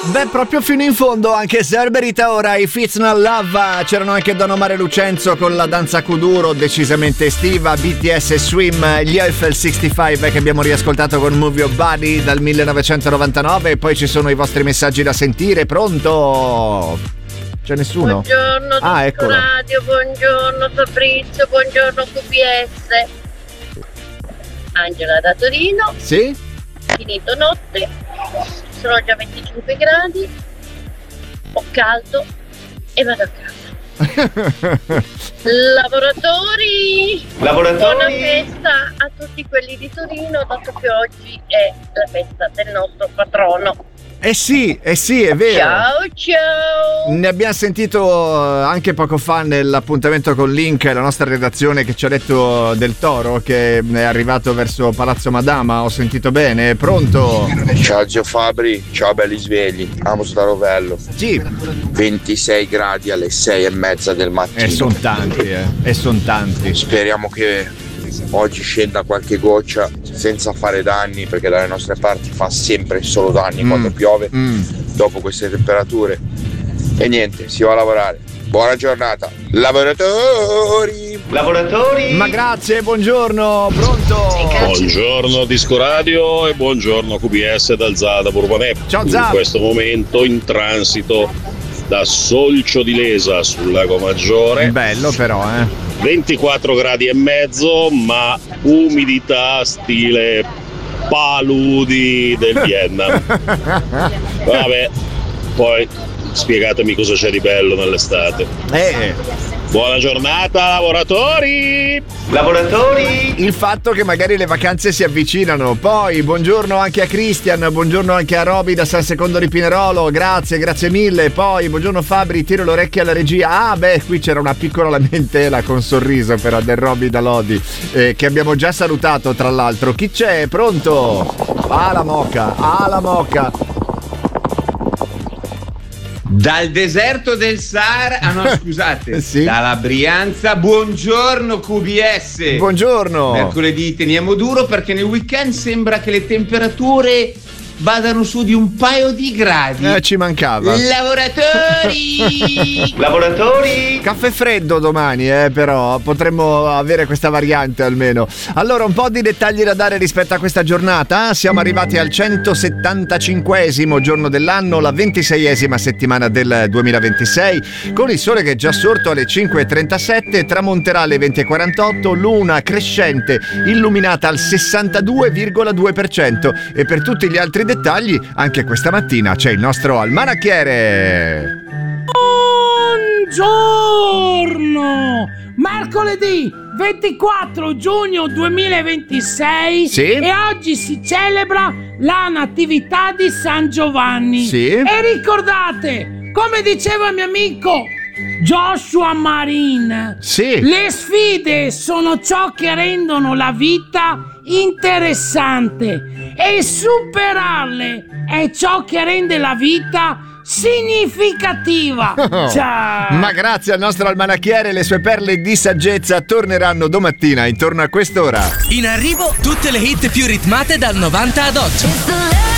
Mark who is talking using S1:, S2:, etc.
S1: Beh, proprio fino in fondo, anche Serberita ora, i Fitznal Love, c'erano anche Don Omar e Lucenzo con la danza Kuduro, decisamente estiva, BTS e Swim, gli Eiffel 65 che abbiamo riascoltato con Move Your Body dal 1999 e poi ci sono i vostri messaggi da sentire, pronto? C'è nessuno?
S2: Buongiorno
S1: eccolo.
S2: Radio, buongiorno Fabrizio, buongiorno QPS. Angela da Torino.
S1: Sì?
S2: Finito notte, sono già 25 gradi, ho caldo e vado a casa. Lavoratori, buona festa a tutti quelli di Torino, dato che oggi è la festa del nostro patrono.
S1: Eh sì, è vero.
S2: Ciao.
S1: Ne abbiamo sentito anche poco fa nell'appuntamento con Link, la nostra redazione, che ci ha detto del Toro che è arrivato verso Palazzo Madama. Ho sentito bene, pronto?
S3: Ciao zio Fabri, ciao belli svegli, amo sta Rovello.
S1: Sì.
S3: 26 gradi alle 6:30 del mattino.
S1: E sono tanti.
S3: Speriamo che oggi scenda qualche goccia senza fare danni, perché dalle nostre parti fa sempre solo danni quando piove dopo queste temperature. E niente, si va a lavorare. Buona giornata, lavoratori.
S1: Ma grazie, buongiorno, pronto?
S4: Buongiorno Disco Radio e buongiorno QBS dal Zada Burbanè.
S1: Ciao Zada.
S4: In questo momento in transito da Solcio di Lesa sul Lago Maggiore.
S1: Bello però,
S4: 24 gradi e mezzo, ma umidità stile paludi del Vietnam. Vabbè, poi spiegatemi cosa c'è di bello nell'estate. Buona giornata lavoratori!
S1: Il fatto che magari le vacanze si avvicinano. Poi buongiorno anche a Christian, buongiorno anche a Roby da San Secondo di Pinerolo, grazie mille. Poi buongiorno Fabri, tiro le orecchie alla regia. Qui c'era una piccola lamentela con sorriso però del Roby da Lodi, che abbiamo già salutato tra l'altro. Chi c'è? Pronto? La Moca.
S5: Dal deserto del Sahara, scusate,
S1: sì?
S5: Dalla Brianza, buongiorno QBS.
S1: Buongiorno.
S5: Mercoledì teniamo duro perché nel weekend sembra che le temperature vadano su di un paio di gradi.
S1: Ci mancava.
S5: Lavoratori.
S1: Caffè freddo domani, però potremmo avere questa variante almeno. Allora, un po' di dettagli da dare rispetto a questa giornata. Siamo arrivati al 175esimo giorno dell'anno, la 26esima settimana del 2026, con il sole che è già sorto alle 5:37, tramonterà alle 20:48, luna crescente illuminata al 62,2%. E per tutti gli altri dettagli, anche questa mattina c'è il nostro almanacchiere.
S6: Buongiorno! Mercoledì 24 giugno 2026,
S1: sì?
S6: E oggi si celebra la natività di San Giovanni.
S1: Sì?
S6: E ricordate, come diceva il mio amico Joshua Marin,
S1: sì,
S6: le sfide sono ciò che rendono la vita interessante e superarle è ciò che rende la vita significativa. Ciao.
S1: Ma grazie al nostro almanacchiere, le sue perle di saggezza torneranno domattina intorno a quest'ora.
S7: In arrivo tutte le hit più ritmate dal 90 ad oggi.